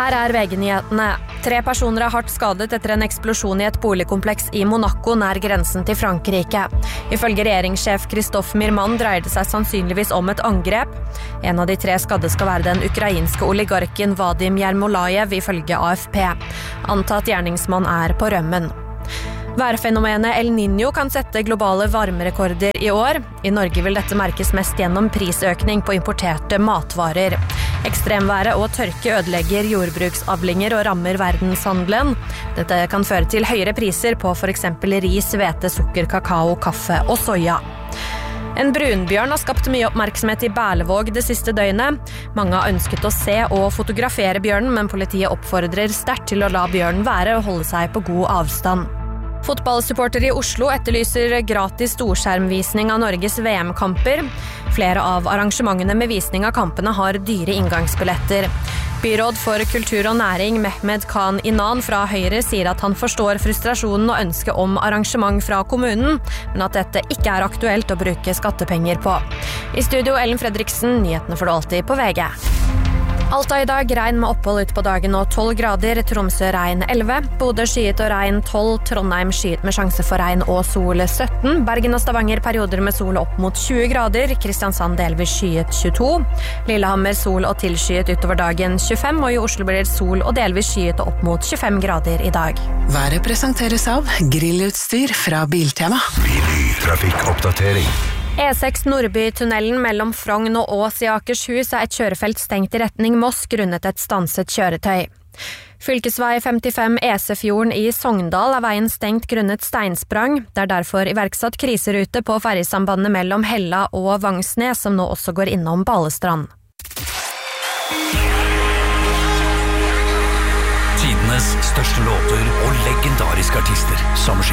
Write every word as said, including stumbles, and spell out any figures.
Her er V G-nyhetene. Tre personer er hardt skadet etter en eksplosjon i et boligkompleks i Monaco nær grensen til Frankrike. Ifølge regjeringssjef Christophe Mirman dreier det seg sannsynligvis om et angrep. En av de tre skadde skal være den ukrainske oligarken Vadim Yermolayev ifølge A F P. Antatt gjerningsmann er på rømmen. Værfenomenet El Niño kan sette globale varmerekorder i år. I Norge vil dette merkes mest gjennom prisøkning på importerte matvarer. Ekstremværet og tørke ødelegger jordbruksavlinger og rammer verdenshandelen. Dette kan føre til høyere priser på for eksempel ris, hvete, sukker, kakao, kaffe og soya. En brunbjørn har skapt mye oppmerksomhet i Berlevåg det siste døgnet. Mange har ønsket å se og fotografere bjørnen, men politiet oppfordrer sterkt til å la bjørnen være og holde seg på god avstand. Fotballsupportere i Oslo etterlyser gratis storskjermvisning av Norges V M-kamper. Flere av arrangementene med visning av kampene har dyre inngangsbilletter. Byråd for kultur og næring Mehmed Khan Inan fra Høyre sier at han forstår frustrasjonen og ønsket om arrangement fra kommunen, men at dette ikke er aktuelt å bruke skattepenger på. I studio Ellen Fredriksen, nyhetene får du alltid på V G. Alta i dag, regn med opphold ut på dagen og tolv grader, Tromsø regn elleve, Bodø skyet og regn tolv, Trondheim skyet med sjanse for regn og sol sytten, Bergen og Stavanger perioder med sol opp mot tjue grader, Kristiansand delvis skyet tjueto, Lillehammer sol og tilskyet utover dagen tjuefem, og i Oslo blir det sol og delvis skyet og opp mot tjuefem grader i dag. Været presenteres av grillutstyr fra Biltema. Trafikkoppdatering. E seks Nordbytunnelen mellom Frogn og Ås i Akershus er et kjørefelt stengt i retning Moss grunnet et stanset kjøretøy. Fylkesvei femtifem Esefjorden i Sogndal er veien stengt grunnet steinsprang. Det er derfor iverksatt kriserute på ferjesambandet mellom Hella og Vangsnes, som nå også går innom Balestrand. Tidenes største låter og legendariske artister. Sommerskip